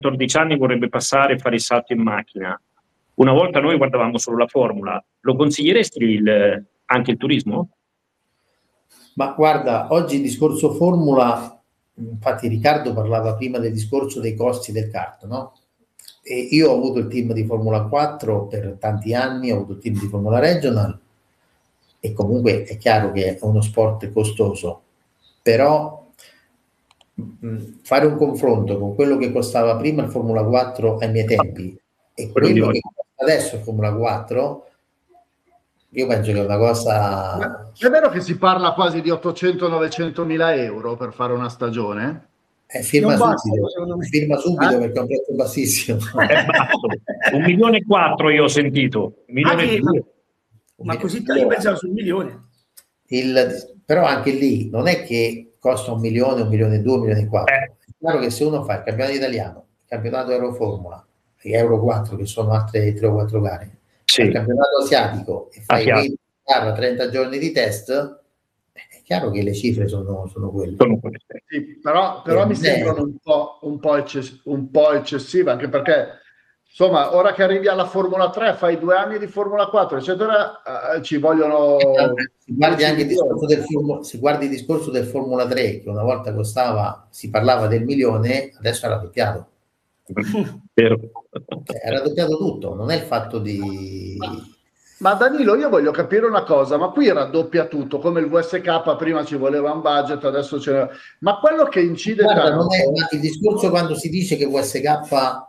14 anni vorrebbe passare e fare il salto in macchina. Una volta noi guardavamo solo la Formula. Lo consiglieresti anche il turismo? Ma guarda, oggi il discorso Formula, infatti Riccardo parlava prima del discorso dei costi del kart, no? E io ho avuto il team di Formula 4 per tanti anni, ho avuto il team di Formula Regional e comunque è chiaro che è uno sport costoso, però fare un confronto con quello che costava prima il Formula 4 ai miei tempi e quello che costa adesso il Formula 4, io penso che è una cosa... Ma è vero che si parla quasi di 800-900 mila euro per fare una stagione? Firma subito perché è un prezzo bassissimo. È basso. 1,4 milioni io ho sentito. 1,2 milioni. Ma così io pensavo sul milione. Però anche lì non è che costa 1 milione, 1,2 milioni, 1,4 milioni. È chiaro che se uno fa il campionato italiano, il campionato Euroformula e Euro 4, che sono altre 3 o 4 gare, il campionato asiatico e fai 20-30 giorni di test, è chiaro che le cifre sono quelle. Sì, però mi sembrano un po' eccessive, anche perché insomma, ora che arrivi alla Formula 3, fai 2 anni di Formula 4, eccetera, ci vogliono... Si guardi anche il discorso del Formula 3, che una volta si parlava del milione, adesso è raddoppiato. È raddoppiato tutto, non è il fatto di... Ma Danilo, io voglio capire una cosa, ma qui raddoppia tutto, come il VSK prima ci voleva un budget, adesso ce n'è... Ma quello che incide tanto... il discorso quando si dice che VSK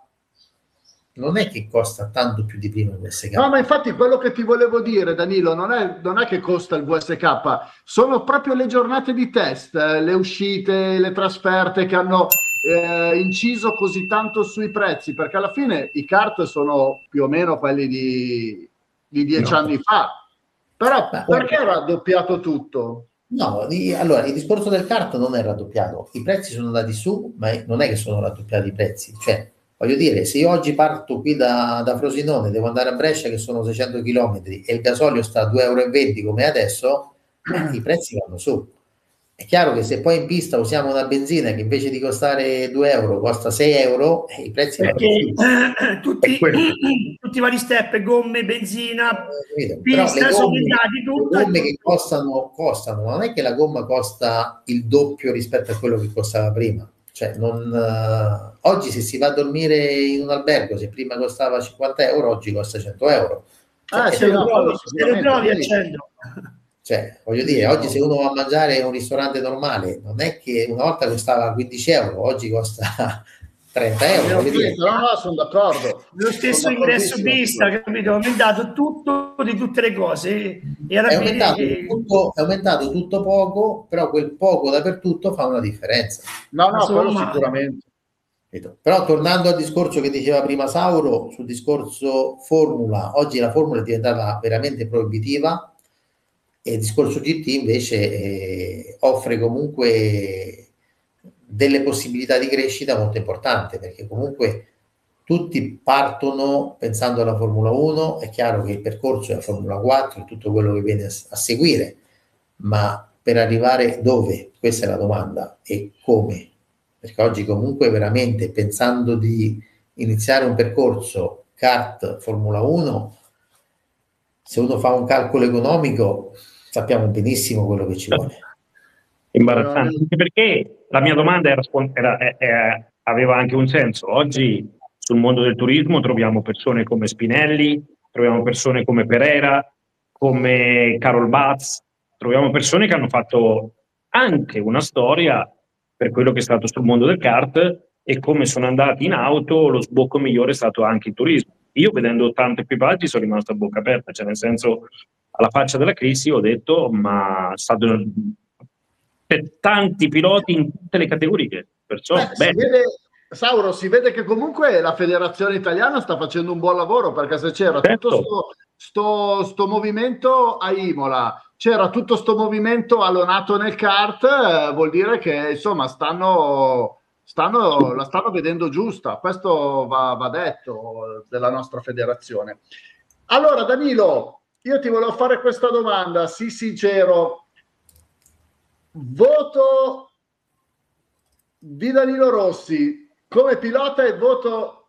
non è che costa tanto più di prima il VSK. No, ma infatti quello che ti volevo dire, Danilo, non è che costa il VSK, sono proprio le giornate di test, le uscite, le trasferte che hanno inciso così tanto sui prezzi, perché alla fine i kart sono più o meno quelli di 10 anni fa. Però perché è raddoppiato tutto? No, allora il discorso del kart non è raddoppiato, i prezzi sono andati su, ma non è che sono raddoppiati i prezzi, cioè voglio dire, se io oggi parto qui da Frosinone, devo andare a Brescia che sono 600 km e il gasolio sta a 2,20 euro come adesso, i prezzi vanno su. È chiaro che se poi in pista usiamo una benzina che invece di costare 2 euro costa 6 euro, i prezzi vanno su. Tutti i vari step, gomme, benzina, pista, sono aumentati tutto. Le gomme che costano, non è che la gomma costa il doppio rispetto a quello che costava prima. Cioè, oggi se si va a dormire in un albergo, se prima costava 50 euro, oggi costa 100 euro. Cioè, se lo trovi accendo. Cioè, voglio dire, oggi se uno va a mangiare in un ristorante normale, non è che una volta costava 15 euro, oggi costa 30 euro. No, sono d'accordo. Lo stesso ingresso pista, capito? È aumentato tutto di tutte le cose. E alla è aumentato tutto poco, però quel poco dappertutto fa una differenza. No, quello sicuramente. Però tornando al discorso che diceva prima Sauro, sul discorso Formula, oggi la Formula è diventata veramente proibitiva e il discorso GT invece offre comunque delle possibilità di crescita molto importanti, perché comunque tutti partono pensando alla Formula 1, è chiaro che il percorso è la Formula 4 e tutto quello che viene a seguire, ma per arrivare dove? Questa è la domanda, e come? Perché oggi comunque veramente pensando di iniziare un percorso kart Formula 1, se uno fa un calcolo economico sappiamo benissimo quello che ci vuole. Imbarazzante, anche perché la mia domanda aveva anche un senso. Oggi sul mondo del turismo troviamo persone come Spinelli, troviamo persone come Pereira, come Carol Batz, troviamo persone che hanno fatto anche una storia per quello che è stato sul mondo del kart, e come sono andati in auto lo sbocco migliore è stato anche il turismo. Io vedendo tanti equipaggi sono rimasto a bocca aperta, cioè nel senso, alla faccia della crisi ho detto, ma tanti piloti in tutte le categorie, perciò Sauro, si vede che comunque la federazione italiana sta facendo un buon lavoro, perché se c'era tutto sto movimento a Imola, c'era tutto sto movimento allonato nel kart, vuol dire che insomma la stanno vedendo giusta. Questo va detto della nostra federazione. Allora Danilo, io ti volevo fare questa domanda, sii sincero. Voto di Danilo Rossi come pilota il voto